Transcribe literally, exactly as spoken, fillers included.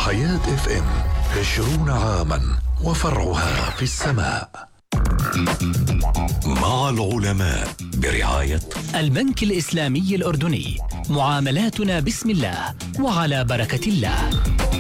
حياة اف ام عشرون عاما وفرعها في السماء. مع العلماء برعاية البنك الإسلامي الأردني. معاملاتنا بسم الله وعلى بركة الله.